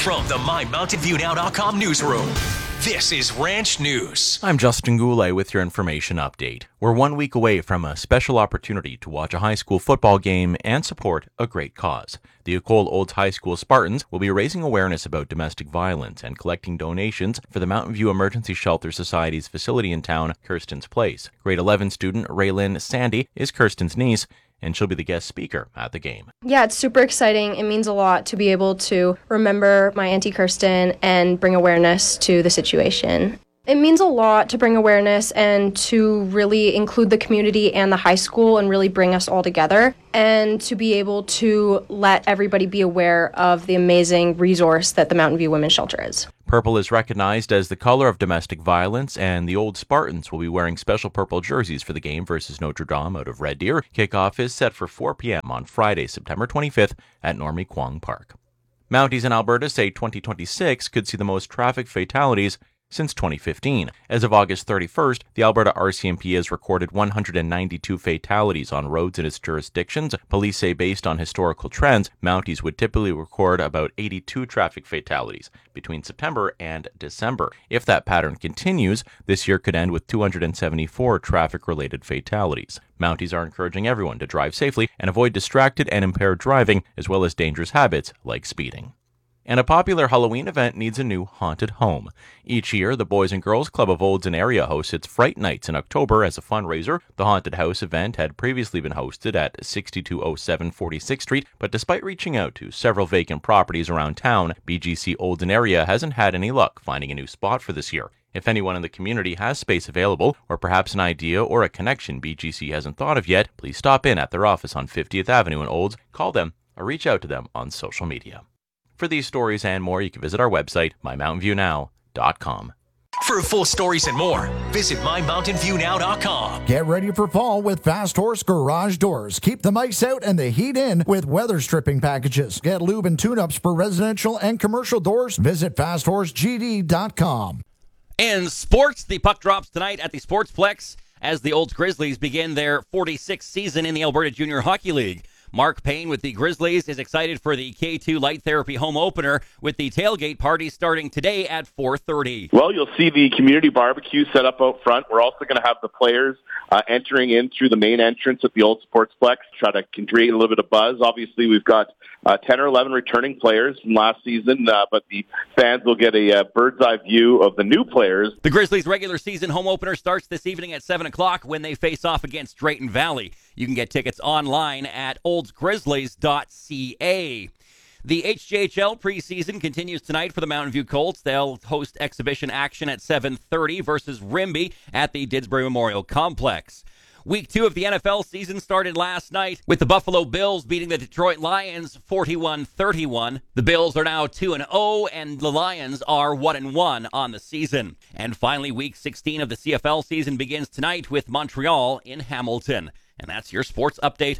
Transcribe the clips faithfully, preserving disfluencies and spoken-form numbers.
From the My Mountain View Now dot com newsroom, this is Ranch News. I'm Justin Goulet with your information update. We're one week away from a special opportunity to watch a high school football game and support a great cause. The Ecole Olds High School Spartans will be raising awareness about domestic violence and collecting donations for the Mountain View Emergency Shelter Society's facility in town, Kirsten's Place. Grade eleven student Raylyn Sandy is Kirsten's niece, and she'll be the guest speaker at the game. Yeah, it's super exciting. It means a lot to be able to remember my Auntie Kirsten and bring awareness to the situation. It means a lot to bring awareness and to really include the community and the high school and really bring us all together, and to be able to let everybody be aware of the amazing resource that the Mountain View Women's Shelter is. Purple is recognized as the color of domestic violence, and the Old Spartans will be wearing special purple jerseys for the game versus Notre Dame out of Red Deer. Kickoff is set for four p.m. on Friday, September twenty-fifth at Normie Kwong Park. Mounties in Alberta say twenty twenty-six could see the most traffic fatalities since twenty fifteen. As of August thirty-first, the Alberta R C M P has recorded one hundred ninety-two fatalities on roads in its jurisdictions. Police say based on historical trends, Mounties would typically record about eighty-two traffic fatalities between September and December. If that pattern continues, this year could end with two hundred seventy-four traffic-related fatalities. Mounties are encouraging everyone to drive safely and avoid distracted and impaired driving, as well as dangerous habits like speeding. And a popular Halloween event needs a new haunted home. Each year, the Boys and Girls Club of Olds area hosts its Fright Nights in October as a fundraiser. The Haunted House event had previously been hosted at sixty-two oh seven forty-sixth Street, but despite reaching out to several vacant properties around town, B G C Olds area hasn't had any luck finding a new spot for this year. If anyone in the community has space available, or perhaps an idea or a connection B G C hasn't thought of yet, please stop in at their office on fiftieth Avenue in Olds, call them, or reach out to them on social media. For these stories and more, you can visit our website, my mountain view now dot com. For full stories and more, visit my mountain view now dot com. Get ready for fall with Fast Horse Garage Doors. Keep the mice out and the heat in with weather stripping packages. Get lube and tune-ups for residential and commercial doors. Visit fast horse g d dot com. In sports, the puck drops tonight at the Sportsplex as the Olds Grizzlies begin their forty-sixth season in the Alberta Junior Hockey League. Mark Payne with the Grizzlies is excited for the K two Light Therapy home opener with the tailgate party starting today at four thirty. Well, you'll see the community barbecue set up out front. We're also going to have the players uh, entering in through the main entrance at the Old Sportsplex, try to create a little bit of buzz. Obviously, we've got uh, ten or eleven returning players from last season, uh, but the fans will get a uh, bird's eye view of the new players. The Grizzlies' regular season home opener starts this evening at seven o'clock when they face off against Drayton Valley. You can get tickets online at olds grizzlies dot c a. The H J H L preseason continues tonight for the Mountain View Colts. They'll host exhibition action at seven thirty versus Rimbey at the Didsbury Memorial Complex. Week two of the N F L season started last night with the Buffalo Bills beating the Detroit Lions forty-one thirty-one. The Bills are now two and oh, and the Lions are one and one on the season. And finally, week sixteen of the C F L season begins tonight with Montreal in Hamilton. And that's your sports update.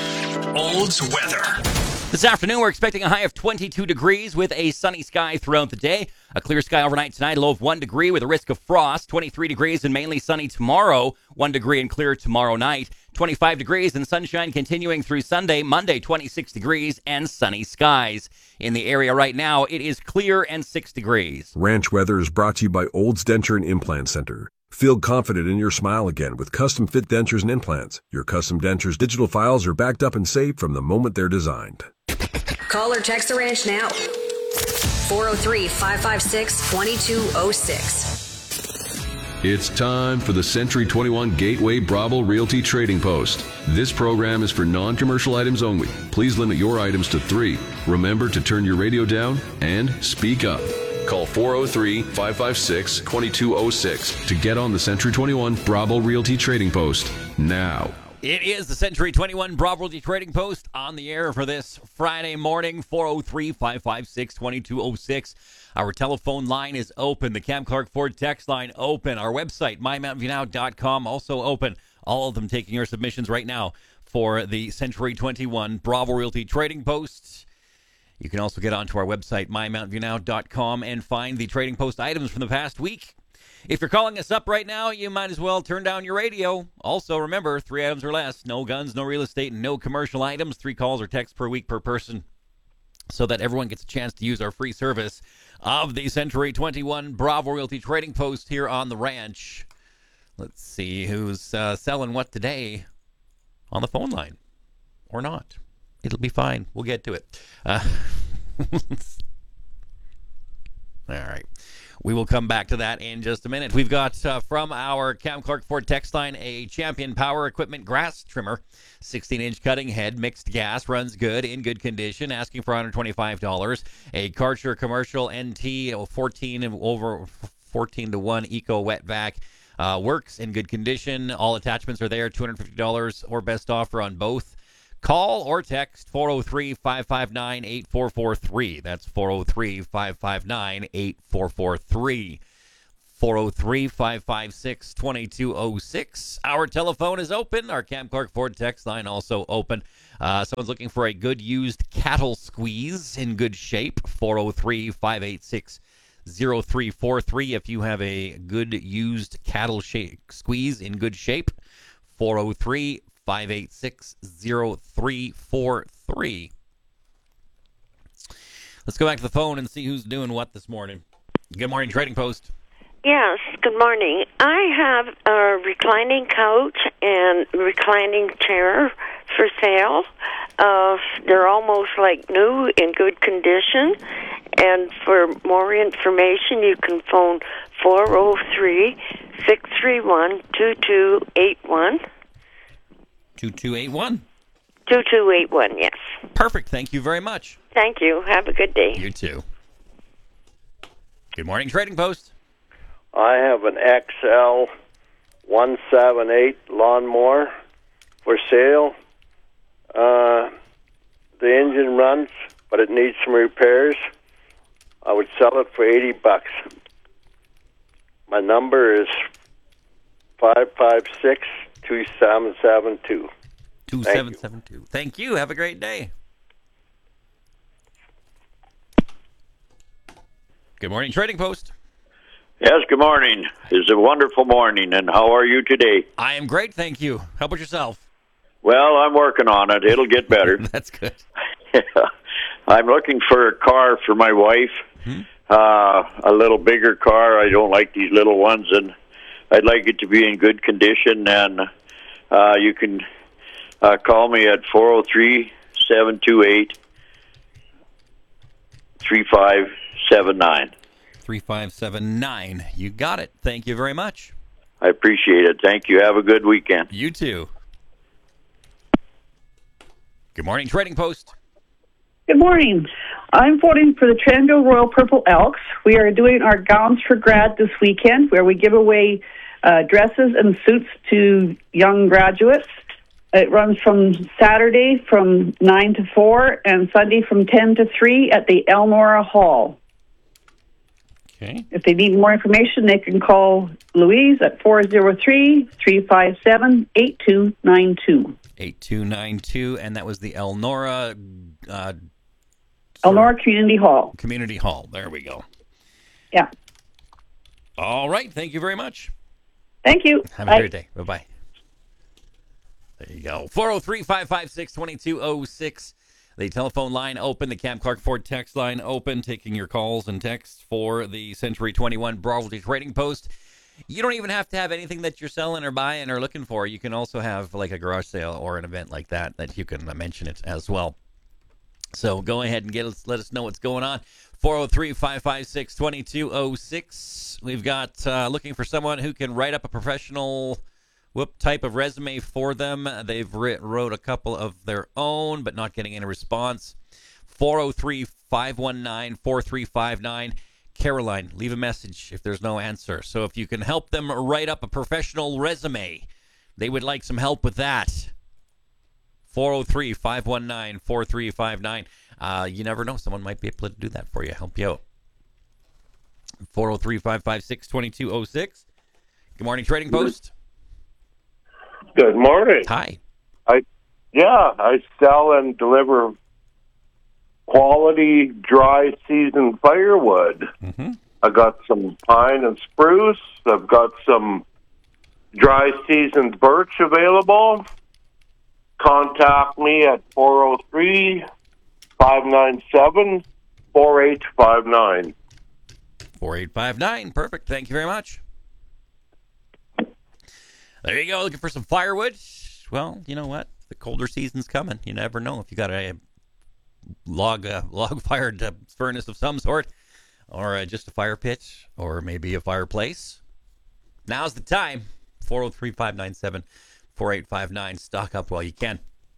Olds weather. This afternoon, we're expecting a high of twenty-two degrees with a sunny sky throughout the day. A clear sky overnight tonight, a low of one degree with a risk of frost. twenty-three degrees and mainly sunny tomorrow. one degree and clear tomorrow night. twenty-five degrees and sunshine continuing through Sunday. Monday, twenty-six degrees and sunny skies. In the area right now, it is clear and six degrees. Ranch Weather is brought to you by Olds Denture and Implant Center. Feel confident in your smile again with custom-fit dentures and implants. Your custom dentures' digital files are backed up and saved from the moment they're designed. Call or text the ranch now. four oh three, five five six, two two oh six. It's time for the Century twenty-one Gateway Bravo Realty Trading Post. This program is for non-commercial items only. Please limit your items to three. Remember to turn your radio down and speak up. Call four oh three, five five six, two two oh six to get on the Century twenty-one Bravo Realty Trading Post now. It is the Century twenty-one Bravo Realty Trading Post on the air for this Friday morning, four oh three, five five six, two two oh six. Our telephone line is open. The Cam Clark Ford text line open. Our website, my mountain view now dot com, also open. All of them taking your submissions right now for the Century twenty-one Bravo Realty Trading Post. You can also get onto our website, my mountain view now dot com, and find the Trading Post items from the past week. If you're calling us up right now, you might as well turn down your radio. Also, remember, three items or less. No guns, no real estate, no commercial items. Three calls or texts per week per person. so that everyone gets a chance to use our free service of the Century twenty-one Bravo Realty Trading Post here on the ranch. Let's see who's uh, selling what today on the phone line. Or not. It'll be fine. We'll get to it. Uh, all right. We will come back to that in just a minute. We've got uh, from our Cam Clark Ford text line a Champion Power Equipment grass trimmer, sixteen inch cutting head, mixed gas, runs good, in good condition, asking for one hundred twenty-five dollars. A Karcher Commercial N T, fourteen over fourteen to one Eco Wet Vac, uh, works in good condition. All attachments are there, two hundred fifty dollars or best offer on both. Call or text four oh three, five five nine, eight four four three. That's four oh three, five five nine, eight four four three. four oh three, five five six, two two oh six. Our telephone is open. Our Cam Clark Ford text line also open. Uh, someone's looking for a good used cattle squeeze in good shape. four oh three, five eight six, oh three four three. If you have a good used cattle sh- squeeze in good shape, four oh three, five eight six, oh three four three. Let's go back to the phone and see who's doing what this morning. Good morning, Trading Post. Yes, good morning. I have a reclining couch and reclining chair for sale. Uh, they're almost like new, in good condition. And for more information, you can phone four oh three, six three one, two two eight one. two two eight one. two two eight one, yes. Perfect. Thank you very much. Thank you. Have a good day. You too. Good morning, Trading Post. I have an X L one seventy-eight lawnmower for sale. Uh, the engine runs, but it needs some repairs. I would sell it for eighty bucks. My number is five five six, two seven seven two. two seven seven two. Thank you. Have a great day. Good morning, Trading Post. Yes, good morning. It's a wonderful morning, and how are you today? I am great, thank you. How about yourself? Well, I'm working on it. It'll get better. That's good. I'm looking for a car for my wife, hmm? uh, a little bigger car. I don't like these little ones, and I'd like it to be in good condition, and uh, you can uh, call me at four oh three, seven two eight, three five seven nine. three five seven nine. You got it. Thank you very much. I appreciate it. Thank you. Have a good weekend. You too. Good morning, Trading Post. Good morning. I'm voting for the Trando Royal Purple Elks. We are doing our Gowns for Grad this weekend, where we give away uh, dresses and suits to young graduates. It runs from Saturday from nine to four and Sunday from ten to three at the Elnora Hall. Okay. If they need more information, they can call Louise at four oh three, three five seven, eight two nine two. eight two nine two, and that was the Elnora... Uh, Elnora Community Hall. Community Hall. There we go. Yeah. All right. Thank you very much. Thank you. Have a Bye. great day. Bye-bye. There you go. four oh three, five five six, two two oh six. The telephone line open. The Cam Clark Ford text line open. Taking your calls and texts for the Century twenty-one Bravo Trading Post. You don't even have to have anything that you're selling or buying or looking for. You can also have like a garage sale or an event like that that you can mention it as well. So go ahead and get us, let us know what's going on. four oh three, five five six, two two oh six. We've got uh, looking for someone who can write up a professional whoop type of resume for them. They've writ, wrote a couple of their own, but not getting any response. four oh three, five one nine, four three five nine. Caroline, leave a message if there's no answer. So if you can help them write up a professional resume, they would like some help with that. four oh three, five one nine, four three five nine. Uh, you never know. Someone might be able to do that for you, help you out. four oh three, five five six, two two oh six. Good morning, Trading Post. Good morning. Hi. I yeah, I sell and deliver quality dry season firewood. Mm-hmm. I got some pine and spruce. I've got some dry season birch available. Contact me at four oh three, five nine seven, four eight five nine. four eight five nine. Perfect. Thank you very much. There you go. Looking for some firewood? Well, you know what? The colder season's coming. You never know if you got a log uh, log fired uh, furnace of some sort, or uh, just a fire pit, or maybe a fireplace. Now's the time. four oh three, five nine seven, four eight five nine. Stock up while you can.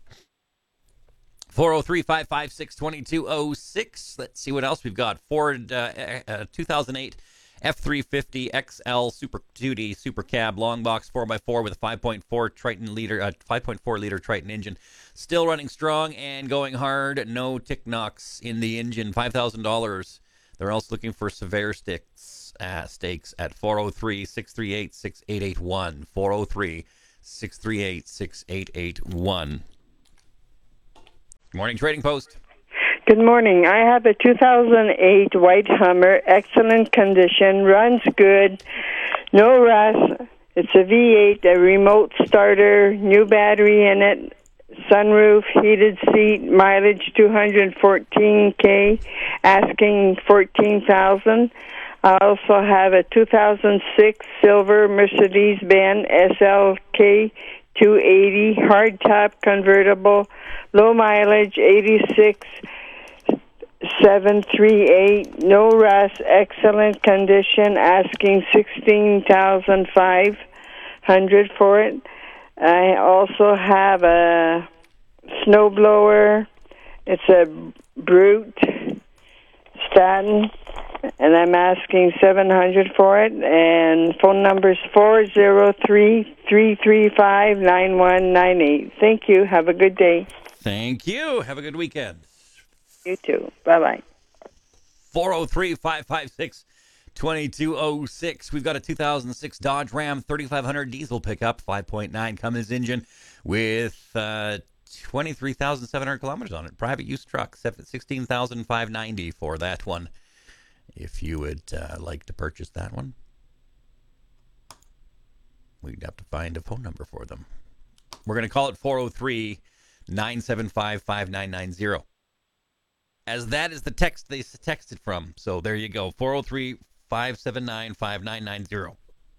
four oh three, five five six, two two oh six. Let's see what else we've got. Ford uh, uh, two thousand eight F three fifty X L Super Duty Super Cab Long Box four by four with a five point four Triton liter, uh, five point four liter Triton engine. Still running strong and going hard. No tick knocks in the engine. five thousand dollars. They're also looking for severe sticks, uh, stakes at four oh three, six three eight, six eight eight one. four oh three, six three eight, six eight eight one. Morning Trading Post. Good morning. I have a two thousand eight white Hummer, excellent condition, runs good, no rust. It's a V eight, a remote starter, new battery in it, sunroof, heated seat, mileage two hundred fourteen K, asking fourteen thousand. I also have a two thousand six silver Mercedes-Benz S L K two eighty hardtop convertible, low mileage, eighty-six seven three eight, no rust, excellent condition, asking sixteen thousand five hundred for it. I also have a snowblower. It's a Brute Staten, and I'm asking seven hundred for it. And phone number is four oh three, three three five, nine one nine eight. Thank you. Have a good day. Thank you. Have a good weekend. You too. Bye-bye. four oh three, five five six, two two oh six. We've got a two thousand six Dodge Ram thirty-five hundred diesel pickup, five point nine Cummins engine with uh, twenty-three thousand seven hundred kilometers on it. Private use truck, sixteen thousand five hundred ninety for that one. If you would uh, like to purchase that one, we'd have to find a phone number for them. We're going to call it four oh three, nine seven five, five nine nine oh. As that is the text they texted from. So there you go. four oh three, five seven nine, five nine nine oh.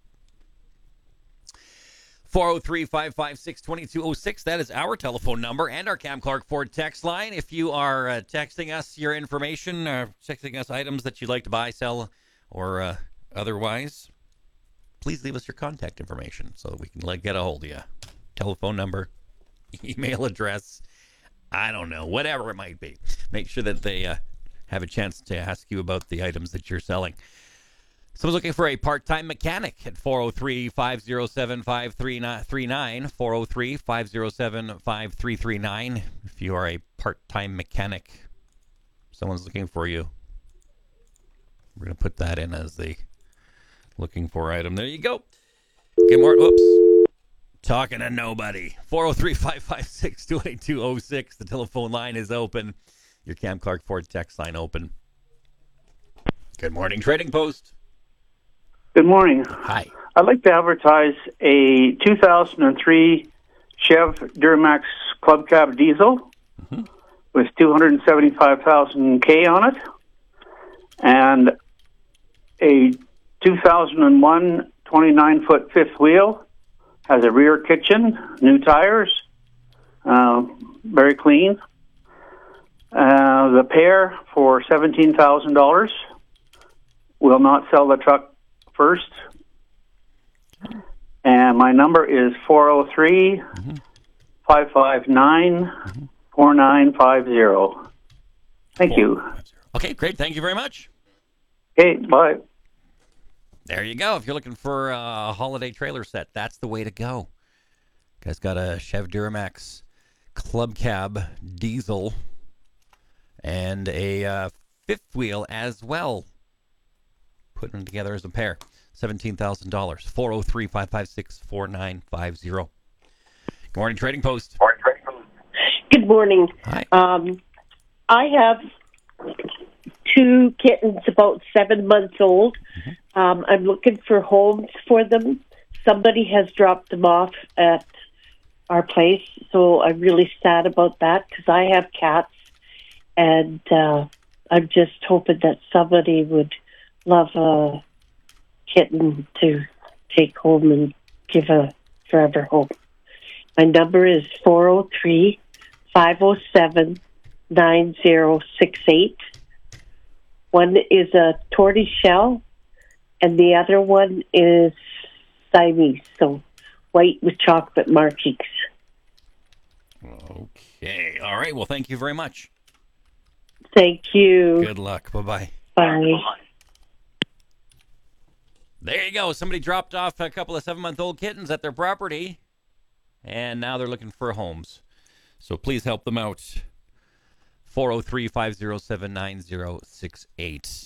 four oh three, five five six, two two oh six. That is our telephone number and our Cam Clark Ford text line. If you are uh, texting us your information, or texting us items that you'd like to buy, sell, or uh, otherwise, please leave us your contact information so that we can like, get a hold of you. Telephone number, email address, I don't know, whatever it might be. Make sure that they uh, have a chance to ask you about the items that you're selling. Someone's looking for a part-time mechanic at four oh three, five oh seven, five three nine, four oh three, five oh seven, five three three nine. If you are a part-time mechanic, someone's looking for you. We're going to put that in as the looking for item. There you go. Get more. Oops. Talking to nobody. four oh three, five five six, two two oh six. The telephone line is open. Your Cam Clark Ford text line open. Good morning, Trading Post. Good morning. Hi. I'd like to advertise a two thousand three Chev Duramax Club Cab diesel mm-hmm. with two hundred seventy-five thousand K on it, and a two thousand one twenty-nine foot fifth wheel. Has a rear kitchen, new tires, uh, very clean. Uh, the pair for seventeen thousand dollars. Will not sell the truck first. And my number is four oh three, five five nine, four nine five oh. Thank you. Okay, great. Thank you very much. Okay, bye. There you go. If you're looking for a holiday trailer set, that's the way to go. Guy's got a Chev Duramax Club Cab diesel and a uh, fifth wheel as well. Putting them together as a pair. seventeen thousand dollars. four oh three, five five six, four nine five oh. Good morning, Trading Post. Morning, Trading Post. Good morning. Hi. Um, I have two kittens about seven months old. Mm-hmm. Um, I'm looking for homes for them. Somebody has dropped them off at our place, so I'm really sad about that because I have cats and uh, I'm just hoping that somebody would love a kitten to take home and give a forever home. My number is four oh three, five oh seven, nine oh six eight. One is a tortoiseshell, and the other one is Siamese, so white with chocolate markings. Okay. All right. Well, thank you very much. Thank you. Good luck. Bye-bye. Bye. There you go. Somebody dropped off a couple of seven-month-old kittens at their property, and now they're looking for homes. So please help them out. four oh three, five oh seven, nine oh six eight.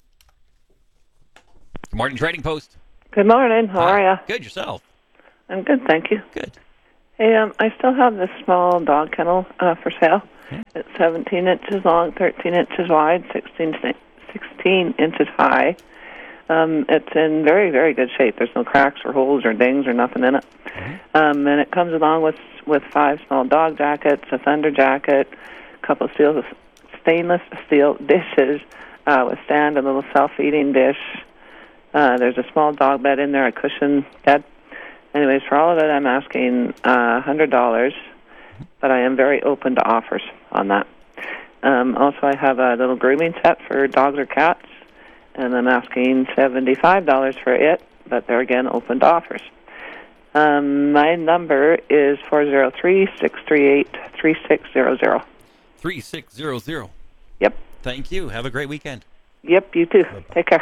Good morning, Trading Post. Good morning. How Hi. are you? Good. Yourself? I'm good, thank you. Good. Hey, um, I still have this small dog kennel uh, for sale. Okay. It's seventeen inches long, thirteen inches wide, sixteen, sixteen inches high. Um, it's in very, very good shape. There's no cracks or holes or dings or nothing in it. Mm-hmm. Um, and it comes along with with five small dog jackets, a thunder jacket, a couple of steel, stainless steel dishes uh, with stand, a little self-feeding dish. Uh, there's a small dog bed in there, a cushion bed. Anyways, for all of it, I'm asking uh, one hundred dollars, but I am very open to offers on that. Um, also, I have a little grooming set for dogs or cats, and I'm asking seventy-five dollars for it, but they're, again, open to offers. Um, my number is four oh three, six three eight, three six zero zero. three six zero zero. Yep. Thank you. Have a great weekend. Yep, you too. Take care.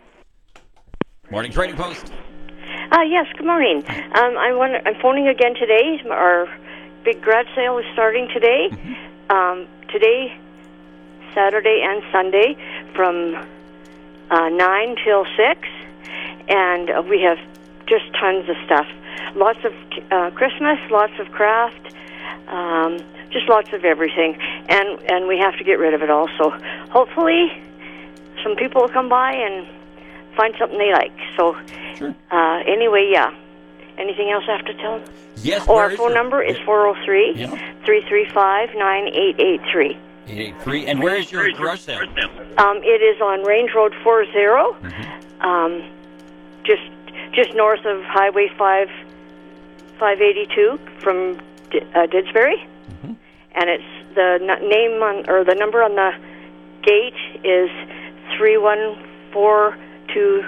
Morning, Trading Post. Uh, yes, good morning. Um, I want, I'm phoning again today. Our big garage sale is starting today. Mm-hmm. Um, today, Saturday and Sunday, from uh, nine till six. And uh, we have just tons of stuff. Lots of uh, Christmas, lots of craft, um, just lots of everything. And, and we have to get rid of it all. So hopefully some people will come by and find something they like. So sure. uh, anyway, yeah. Anything else I have to tell them? Yes. Oh, where our is phone your- number is four oh three, three three five, nine eight eight three. eight eight three. And where is your garage sale? Um, it is on Range Road forty, Mm-hmm. um, just just north of Highway five, five eighty-two from D- uh, Didsbury. Mm-hmm. And it's the n- name on, or the number on the gate is three one four two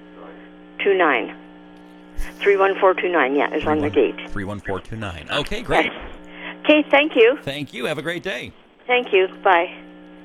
two nine. three one four two nine, yeah, is on the gate. three one four two nine. Okay, great. Okay, thank you. Thank you. Have a great day. Thank you. Bye.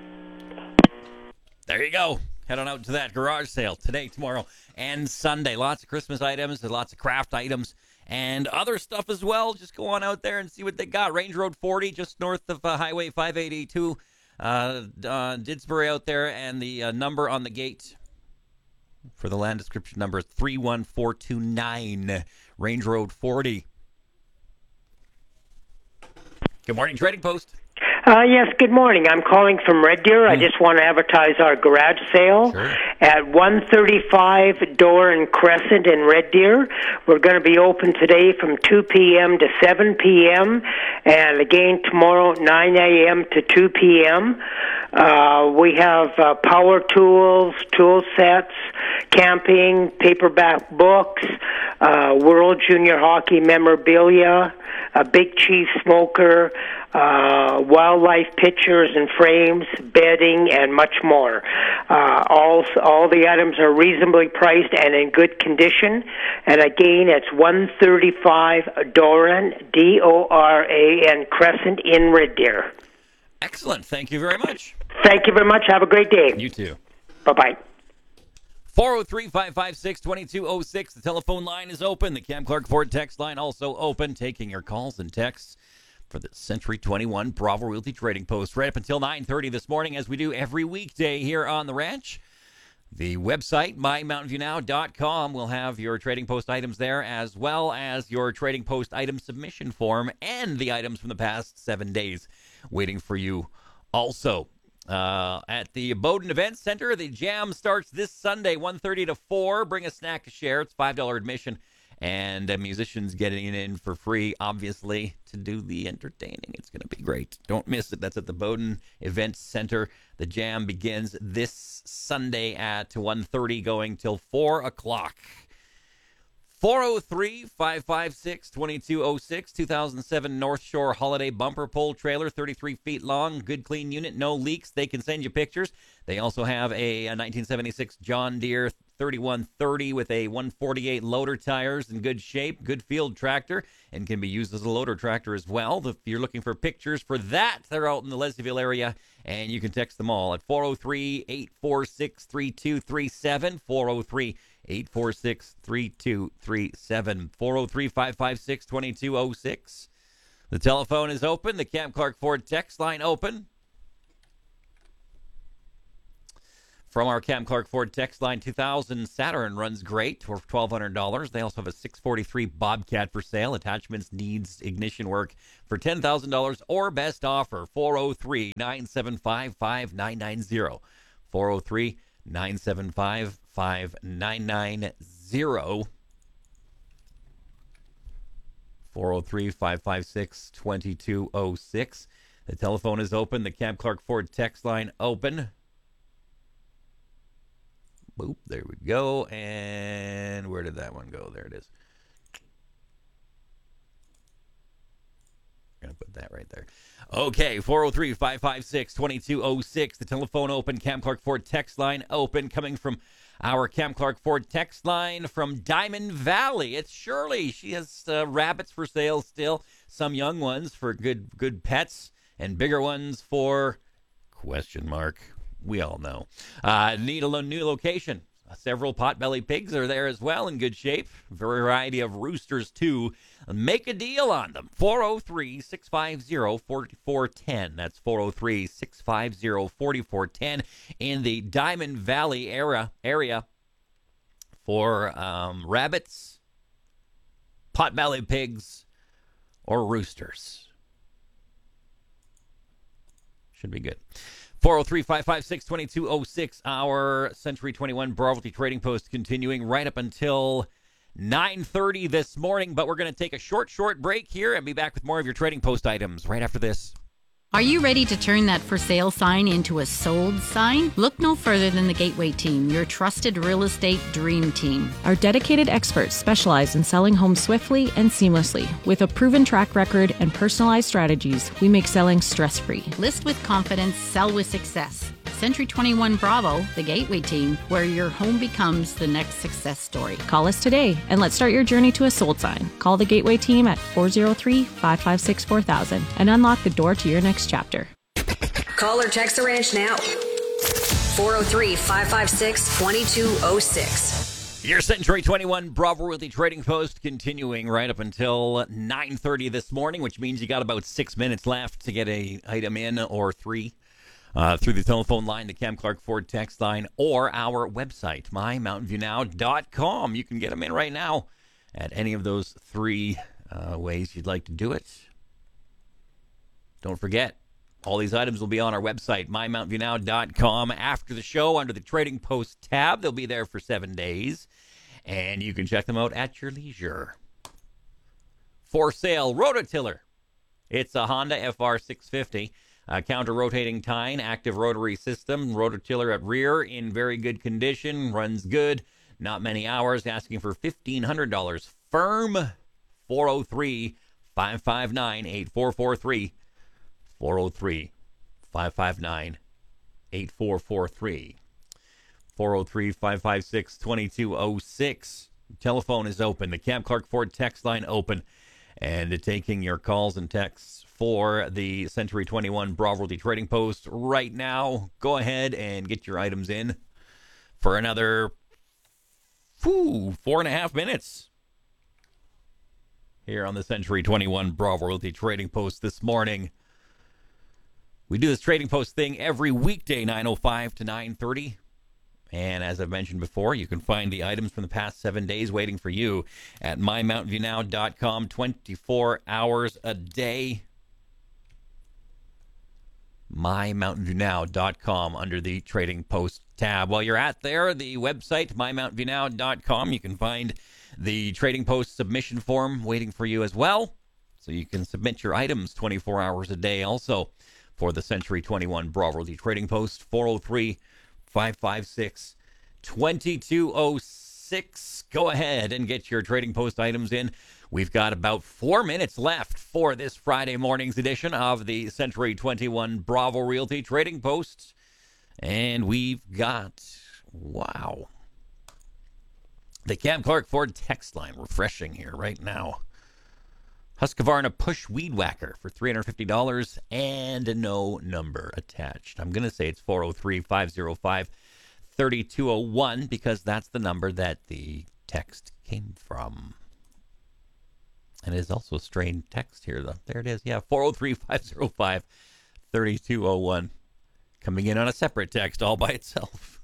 There you go. Head on out to that garage sale today, tomorrow, and Sunday. Lots of Christmas items, and lots of craft items, and other stuff as well. Just go on out there and see what they got. Range Road forty, just north of uh, Highway five eighty-two. Uh, uh, Didsbury out there, and the uh, number on the gate for the land description number is three one four two nine, Range Road forty. Good morning, Trading Post. Uh, yes, good morning. I'm calling from Red Deer. I just want to advertise our garage sale at one thirty-five Doran Crescent in Red Deer. We're going to be open today from two p.m. to seven p.m. and again tomorrow nine a.m. to two p.m. Uh, we have uh, power tools, tool sets, camping, paperback books, uh, World Junior Hockey memorabilia, a Big Chief smoker, uh, wildlife pictures and frames, bedding, and much more. Uh, all all the items are reasonably priced and in good condition. And again, it's one thirty-five Doran, D O R A N Crescent in Red Deer. Excellent. Thank you very much. Thank you very much. Have a great day. You too. Bye-bye. four oh three, five five six, two two oh six. The telephone line is open. The Cam Clark Ford text line also open. Taking your calls and texts for the Century twenty-one Bravo Realty Trading Post right up until nine thirty this morning, as we do every weekday here on the ranch. The website, my mountain view now dot com, will have your Trading Post items there, as well as your Trading Post item submission form and the items from the past seven days waiting for you also. Uh, at the Bowden Event Center, the Jam starts this Sunday, one thirty to four. Bring a snack to share. It's five dollars admission. and uh, musicians getting in for free, obviously, to do the entertaining. It's going to be great. Don't miss it. That's at the Bowden Events Center. The jam begins this Sunday at one thirty, going till four o'clock. four oh three, five five six, two two oh six, two thousand seven North Shore Holiday Bumper Pull Trailer, thirty-three feet long, good clean unit, no leaks. They can send you pictures. They also have a, a nineteen seventy-six John Deere thirty-one thirty with a one forty-eight loader tires in good shape, good field tractor, and can be used as a loader tractor as well. If you're looking for pictures for that, they're out in the Leslieville area, and you can text them all at four oh three, eight four six, three two three seven, four oh three, eight four six, three two three seven, four oh three, five five six, two two oh six. The telephone is open. The Cam Clark Ford text line open. From our Cam Clark Ford text line, two thousand Saturn runs great for twelve hundred dollars. They also have a six forty-three Bobcat for sale. Attachments needs ignition work for ten thousand dollars or best offer, four oh three, nine seven five, five nine nine zero. four oh three, nine seven five, five nine nine zero. four oh three, five five six, two two oh six. The telephone is open. The Cam Clark Ford text line open. Boop, there we go. And where did that one go? There it is. I'm going to put that right there. Okay, four oh three, five five six, two two oh six. The telephone open. Cam Clark Ford text line open. Coming from our Cam Clark Ford text line from Diamond Valley. It's Shirley. She has uh, rabbits for sale still. Some young ones for good good pets and bigger ones for question mark. We all know. Uh, need a new location. Several potbelly pigs are there as well in good shape. Variety of roosters, too. Make a deal on them. four oh three, six five zero, four four one zero. That's four oh three, six five zero, four four one zero in the Diamond Valley area, area for um, rabbits, potbelly pigs, or roosters. Should be good. four oh three, five five six, two two oh six, our Century twenty-one Bravelty Trading Post continuing right up until nine thirty this morning. But we're going to take a short, short break here and be back with more of your Trading Post items right after this. Are you ready to turn that for sale sign into a sold sign? Look no further than the Gateway Team, your trusted real estate dream team. Our dedicated experts specialize in selling homes swiftly and seamlessly. With a proven track record and personalized strategies, we make selling stress-free. List with confidence, sell with success. Century twenty-one Bravo, the Gateway Team, where your home becomes the next success story. Call us today and let's start your journey to a sold sign. Call the Gateway Team at four oh three, five five six, four thousand and unlock the door to your next chapter. Call or text the ranch now. four oh three, five five six, two two oh six. Your Century twenty-one Bravo Realty Trading Post continuing right up until nine thirty this morning, which means you got about six minutes left to get a item in or three. Uh, through the telephone line, the Cam Clark Ford text line, or our website, my mountain view now dot com. You can get them in right now at any of those three uh, ways you'd like to do it. Don't forget, all these items will be on our website, my mountain view now dot com. After the show, under the Trading Post tab, they'll be there for seven days, and you can check them out at your leisure. For sale, Rototiller. It's a Honda F R six fifty. Uh, counter-rotating tine, active rotary system, rototiller at rear in very good condition, runs good, not many hours, asking for fifteen hundred dollars. Firm, four oh three, five five nine, eight four four three, four oh three, five five nine, eight four four three, four oh three, five five six, two two oh six. Telephone is open. The Cam Clark Ford text line open. And taking your calls and texts for the Century twenty-one Bravo Realty Trading Post right now. Go ahead and get your items in for another whew, four and a half minutes here on the Century twenty-one Bravo Realty Trading Post this morning. We do this Trading Post thing every weekday, nine oh five to nine thirty. And as I've mentioned before, you can find the items from the past seven days waiting for you at my mountain view now dot com, twenty-four hours a day. my mountain view now dot com under the Trading Post tab. While you're at there, the website, my mountain view now dot com, you can find The Trading Post submission form waiting for you as well. So you can submit your items twenty-four hours a day also for the Century twenty-one Bravo Realty Trading Post. four oh three, five five six, two two oh six. Go ahead and get your Trading Post items in. We've got about four minutes left for this Friday morning's edition of the Century twenty-one Bravo Realty Trading Post. And we've got, wow, the Cam Clark Ford text line refreshing here right now. Husqvarna Push Weed Whacker for three hundred fifty dollars and no number attached. I'm going to say it's four oh three, five oh five, three two oh one because that's the number that the text came from. And it is also a strange text here, though. There it is. Yeah, four oh three, five oh five, three two oh one. Coming in on a separate text all by itself.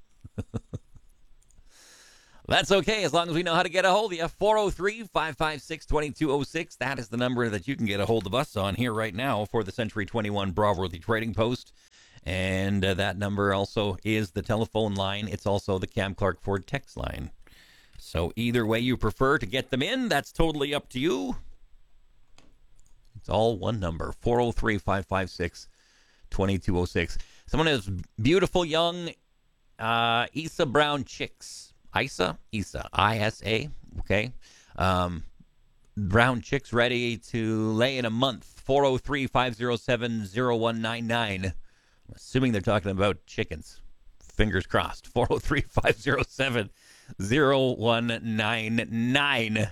That's okay, as long as we know how to get a hold of you. four oh three, five five six, two two oh six. That is the number that you can get a hold of us on here right now for the Century twenty-one Bravo Realty Trading Post. And uh, that number also is the telephone line. It's also the Cam Clark Ford text line. So either way you prefer to get them in, that's totally up to you. It's all one number, four oh three, five five six, two two oh six. Someone has beautiful young uh, Isa Brown chicks. Isa? Isa. I S A. Okay. Um, brown chicks ready to lay in a month. four oh three, five oh seven, oh one nine nine. I'm assuming they're talking about chickens. Fingers crossed. four oh three, five oh seven, oh one nine nine.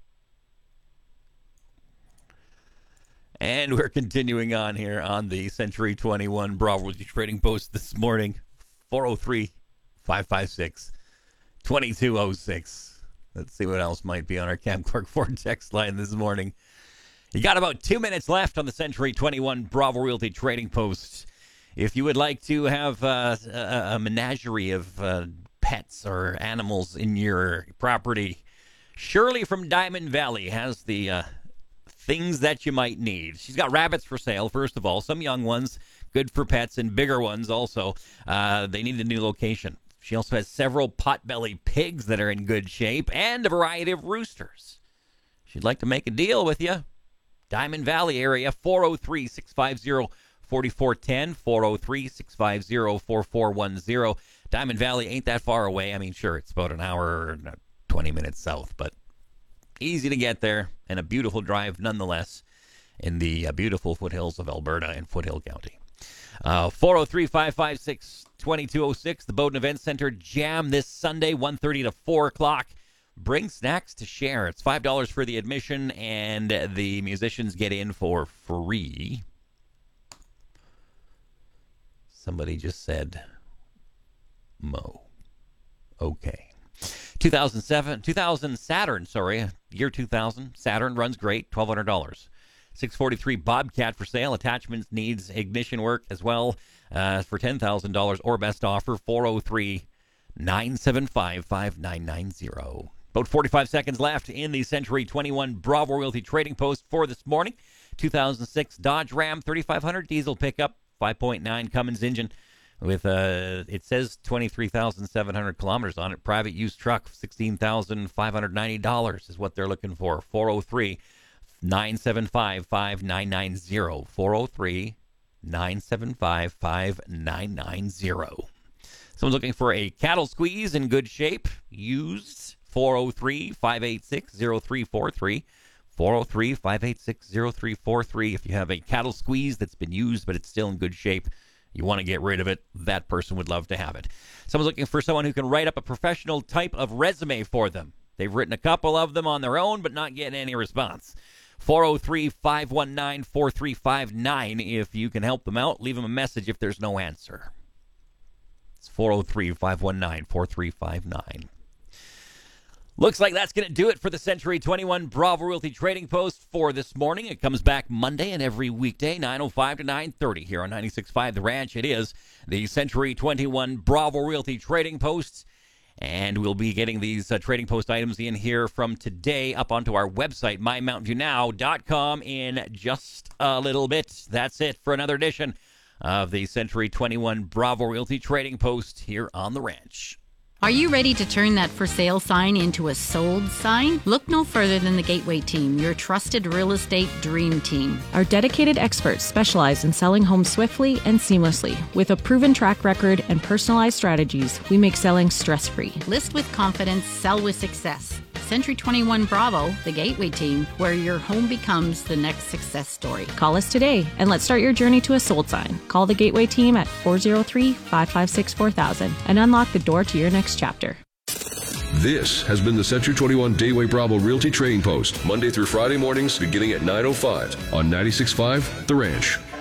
And we're continuing on here on the Century twenty-one Bravo Trading Post this morning. four oh three, five five six, two two oh six. Let's see what else might be on our Cam Clark Ford text line this morning. You got about two minutes left on the Century twenty-one Bravo Realty Trading Post. If you would like to have uh, a, a menagerie of uh, pets or animals in your property, Shirley from Diamond Valley has the uh, things that you might need. She's got rabbits for sale, first of all. Some young ones, good for pets, and bigger ones also. Uh, they need a new location. She also has several potbelly pigs that are in good shape and a variety of roosters. She'd like to make a deal with you. Diamond Valley area, four oh three, six five oh, four four one oh, four oh three, six five oh, four four one oh. Diamond Valley ain't that far away. I mean, sure, it's about an hour and twenty minutes south, but easy to get there and a beautiful drive nonetheless in the uh, beautiful foothills of Alberta and Foothill County. Uh, four oh three, five five six, two two oh six, the Bowden Event Center Jam this Sunday, one thirty to four o'clock. Bring snacks to share. It's five dollars for the admission, and the musicians get in for free. Somebody just said Mo. Okay. two thousand seven, two thousand Saturn, sorry, year two thousand. Saturn runs great, twelve hundred dollars. six forty-three Bobcat for sale. Attachments needs ignition work as well uh, for ten thousand dollars or best offer, four oh three, nine seven five, five nine nine oh. About forty-five seconds left in the Century twenty-one Bravo Realty Trading Post for this morning. two thousand six Dodge Ram thirty-five hundred diesel pickup, five point nine Cummins engine with, uh, it says twenty-three thousand seven hundred kilometers on it. Private use truck, sixteen thousand five hundred ninety dollars is what they're looking for. four oh three, nine seven five, five nine nine oh. four oh three, nine seven five, five nine nine oh. Someone's looking for a cattle squeeze in good shape, used. four oh three, five eight six, oh three four three. four oh three, five eight six, oh three four three. If you have a cattle squeeze that's been used but it's still in good shape, you want to get rid of it, that person would love to have it. Someone's looking for someone who can write up a professional type of resume for them. They've written a couple of them on their own but not getting any response. four oh three, five one nine, four three five nine. If you can help them out, leave them a message if there's no answer. It's four oh three, five one nine, four three five nine. Looks like that's going to do it for the Century twenty-one Bravo Realty Trading Post for this morning. It comes back Monday and every weekday, nine oh five to nine thirty here on ninety-six point five The Ranch. It is the Century twenty-one Bravo Realty Trading Post. And we'll be getting these uh, Trading Post items in here from today up onto our website, my mountain view now dot com, in just a little bit. That's it for another edition of the Century twenty-one Bravo Realty Trading Post here on The Ranch. Are you ready to turn that for sale sign into a sold sign? Look no further than the Gateway Team, your trusted real estate dream team. Our dedicated experts specialize in selling homes swiftly and seamlessly. With a proven track record and personalized strategies, we make selling stress-free. List with confidence, sell with success. Century twenty-one Bravo, the Gateway Team, where your home becomes the next success story. Call us today and let's start your journey to a sold sign. Call the Gateway Team at four oh three, five five six, four thousand and unlock the door to your next chapter. This has been the Century twenty-one Gateway Bravo Realty Trading Post, Monday through Friday mornings beginning at nine oh five on ninety-six point five The Ranch.